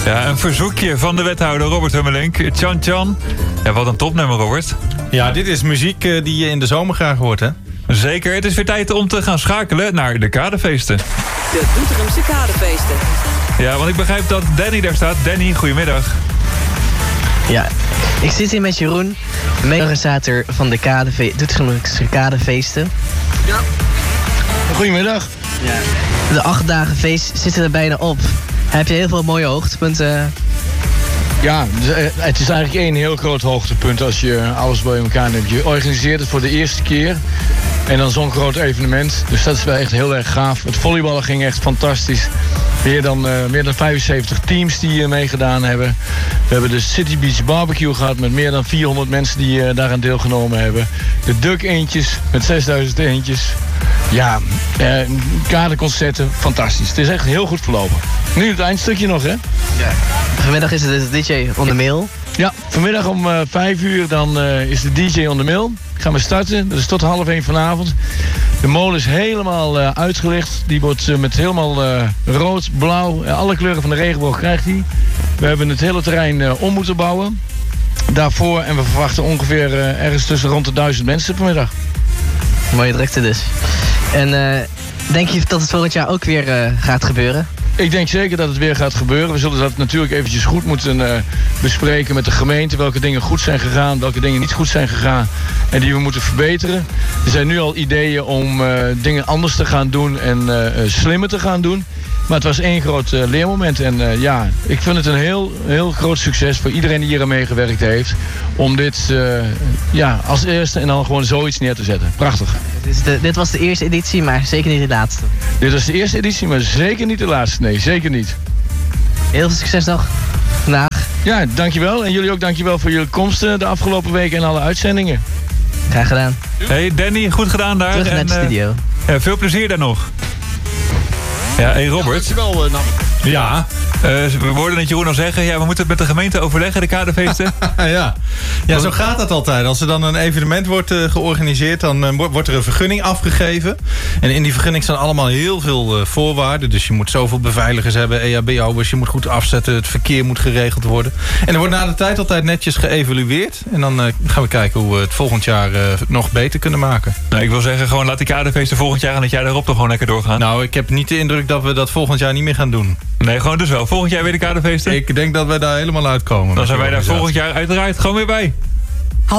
Ja, een verzoekje van de wethouder Robert Hummelink. Chan Chan. Ja, wat een topnummer, Robert. Ja, dit is muziek die je in de zomer graag hoort, hè? Zeker, het is weer tijd om te gaan schakelen naar de Kadefeesten. De Doetinchemse Kadefeesten. Ja, want ik begrijp dat Danny daar staat. Danny, goedemiddag. Ja, ik zit hier met Jeroen, mede-organisator van de Doetinchemse Kadefeesten. Ja. Goedemiddag. Ja. De 8 dagen feest zitten er bijna op. Heb je heel veel mooie hoogtepunten? Ja, het is eigenlijk één heel groot hoogtepunt als je alles bij elkaar neemt. Je organiseert het voor de eerste keer en dan zo'n groot evenement. Dus dat is wel echt heel erg gaaf. Het volleyballen ging echt fantastisch. Meer dan 75 teams die meegedaan hebben. We hebben de City Beach Barbecue gehad met meer dan 400 mensen die daaraan deelgenomen hebben. De Duck eentjes met 6000 eentjes. Ja, kaderconcerten, fantastisch. Het is echt heel goed verlopen. Nu het eindstukje nog, hè? Ja. Vanmiddag is het de DJ on the mail. Ja, vanmiddag om 5 uur dan is de DJ on the mail. Gaan we starten, dat is tot 12:30 vanavond. De molen is helemaal uitgelicht. Die wordt met helemaal rood, blauw, alle kleuren van de regenboog krijgt hij. We hebben het hele terrein om moeten bouwen. Daarvoor, en we verwachten ongeveer ergens tussen rond de 1000 mensen vanmiddag. Mooie drukte dus. En denk je dat het volgend jaar ook weer gaat gebeuren? Ik denk zeker dat het weer gaat gebeuren. We zullen dat natuurlijk eventjes goed moeten bespreken met de gemeente. Welke dingen goed zijn gegaan, welke dingen niet goed zijn gegaan. En die we moeten verbeteren. Er zijn nu al ideeën om dingen anders te gaan doen en slimmer te gaan doen. Maar het was één groot leermoment. En ja, ik vind het een heel groot succes voor iedereen die hier aan meegewerkt heeft. Om dit als eerste en dan gewoon zoiets neer te zetten. Prachtig. Dit was de eerste editie, maar zeker niet de laatste. Dit was de eerste editie, maar zeker niet de laatste. Nee, zeker niet. Heel veel succes nog vandaag. Ja, dankjewel. En jullie ook dankjewel voor jullie komst de afgelopen weken en alle uitzendingen. Graag gedaan. Hey Danny, goed gedaan daar. Terug naar de studio. Veel plezier daar nog. Ja, hey Robert. Ja, dankjewel. Ja. We hoorden het Jeroen al zeggen, we moeten het met de gemeente overleggen, de Kadefeesten. Ja, zo gaat dat altijd. Als er dan een evenement wordt georganiseerd, dan wordt er een vergunning afgegeven. En in die vergunning staan allemaal heel veel voorwaarden. Dus je moet zoveel beveiligers hebben, EHBO'ers, je moet goed afzetten, het verkeer moet geregeld worden. En er wordt na de tijd altijd netjes geëvalueerd. En dan gaan we kijken hoe we het volgend jaar nog beter kunnen maken. Nou, ik wil zeggen, gewoon laat die Kadefeesten volgend jaar en het jaar daarop toch gewoon lekker doorgaan. Nou, ik heb niet de indruk dat we dat volgend jaar niet meer gaan doen. Nee, gewoon dus wel. Volgend jaar weer de Kadefeesten? Ik denk dat wij daar helemaal uitkomen. Dan zijn wij daar volgend jaar uiteraard gewoon weer bij.